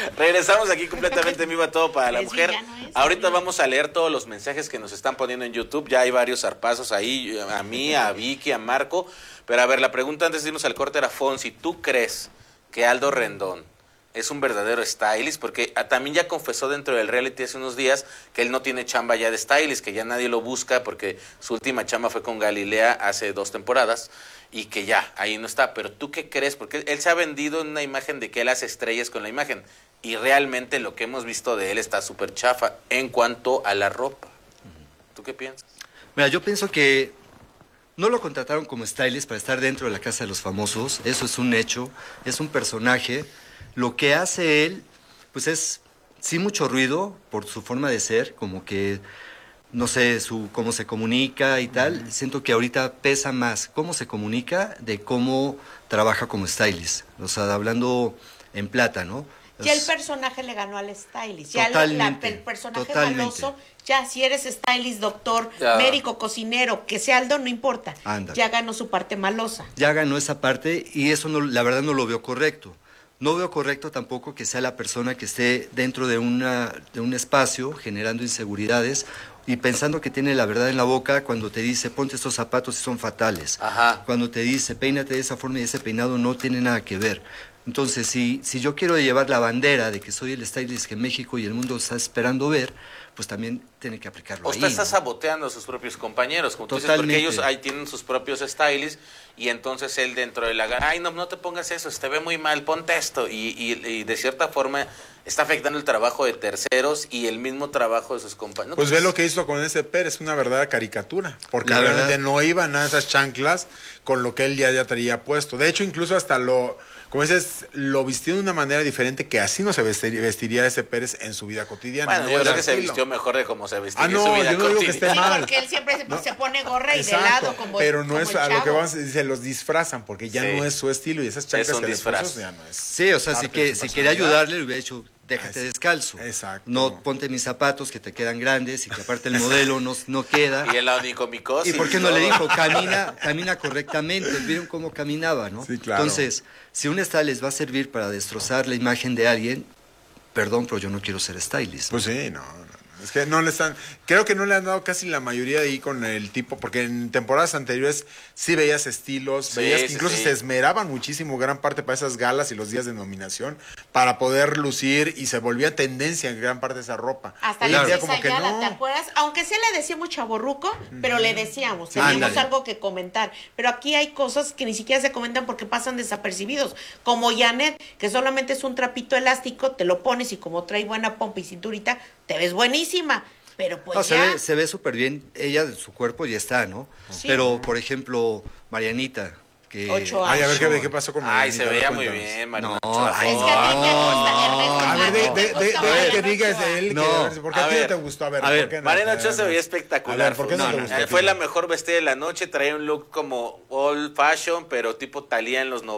Regresamos aquí completamente en vivo a Todo para la Mujer. Ahorita amigo. vamos a leer todos los mensajes que nos están poniendo en YouTube. Ya hay varios zarpazos ahí, a mí, a Vicky, a Marco. Pero a ver, la pregunta antes de irnos al corte era, Fonsi, ¿tú crees que Aldo Rendón es un verdadero stylist? Porque también ya confesó dentro del reality hace unos días que él no tiene chamba ya de stylist, que ya nadie lo busca porque su última chamba fue con Galilea hace 2 temporadas y que ya, ahí no está. Pero ¿tú qué crees? Porque él se ha vendido en una imagen de que él hace estrellas con la imagen y realmente lo que hemos visto de él está súper chafa en cuanto a la ropa. ¿Tú qué piensas? Mira, yo pienso que no lo contrataron como stylist para estar dentro de la casa de los famosos, eso es un hecho, es un personaje. Lo que hace él, pues es sí mucho ruido por su forma de ser, como que, no sé, cómo se comunica y tal. Siento que ahorita pesa más cómo se comunica de cómo trabaja como stylist. O sea, hablando en plata, ¿no? Ya el personaje le ganó al stylist. Ya Totalmente, el personaje totalmente. maloso, ya si eres stylist, doctor, Ya. médico, cocinero, que sea Aldo, no importa. Ándale. Ya ganó su parte malosa. Ya ganó esa parte y eso no, la verdad no lo veo correcto. No veo correcto tampoco que sea la persona que esté dentro de un espacio generando inseguridades y pensando que tiene la verdad en la boca cuando te dice ponte estos zapatos y son fatales. Ajá. Cuando te dice peínate de esa forma y ese peinado no tiene nada que ver. Entonces, si yo quiero llevar la bandera de que soy el stylist que México y el mundo está esperando ver, pues también tiene que aplicarlo ahí. Usted está ¿no? saboteando a sus propios compañeros, como tú dices, porque Totalmente. ellos ahí tienen sus propios stylists y entonces él dentro de la gana, ay, no te pongas eso, te ve muy mal, ponte esto. Y de cierta forma está afectando el trabajo de terceros y el mismo trabajo de sus compañeros. Pues ve lo que hizo con ese Pérez, una verdadera caricatura, porque La realmente verdad. no iban a esas chanclas con lo que él ya traía puesto. De hecho, incluso hasta como dices, lo vistió de una manera diferente que así no se vestiría ese Pérez en su vida cotidiana. Bueno, ¿no? yo O creo sea, que se estilo. vistió mejor de cómo se vestía en No, su vida yo no digo que esté cotidiana. mal. Porque él siempre se pone gorra y Exacto, de lado, como pero no como es el a lo que chavo. vamos, se los disfrazan porque ya Sí. no es su estilo y esas chanclas un que le disfraz. puso ya no es. Sí, o sea, si parte de su quería personalidad. ayudarle, le hubiera dicho, déjate descalzo. Exacto. No ponte mis zapatos que te quedan grandes y que aparte el modelo no queda. Y el onicomicosis. ¿Y por qué no le todo. dijo, camina correctamente? ¿Vieron cómo caminaba, no? Sí, claro. Entonces, si un stylist va a servir para destrozar la imagen de alguien, perdón, pero yo no quiero ser stylist. Pues sí, no. Es que no le están, creo que no le han dado casi la mayoría de ahí con el tipo, porque en temporadas anteriores sí veías estilos, Sí, veías que sí, incluso sí. se esmeraban muchísimo, gran parte para esas galas y los días de nominación, para poder lucir y se volvía tendencia en gran parte de esa ropa. Hasta Hoy en día Alexis como que Ayala, no. ¿te acuerdas? Aunque sí le decíamos chavorruco, pero le decíamos, teníamos Ándale. algo que comentar. Pero aquí hay cosas que ni siquiera se comentan porque pasan desapercibidos. Como Janet, que solamente es un trapito elástico, te lo pones y como trae buena pompa y cinturita, te ves buenísima. Pero pues No, ya... se ve súper bien, ella de su cuerpo ya está, ¿no? Sí. Pero, por ejemplo, Marianita, que... 8 Ay, a ver años. qué pasó con Ay, se Marianita, veía a ver, muy cuéntanos. bien, Mariana. No, Ochoa. ay, Es que a ti te gusta Ernesto A ver, Alonso, te gusta Mariana que digas Ochoa. de él, No. que, a ver, ¿por qué A a ti no ver, te gustó? A ver, a ver, ¿por qué no? Mariana Ochoa se veía espectacular. A ver, ¿por qué no te gustó? Fue la mejor vestida de la noche, traía un look como old fashion, pero tipo Thalía en los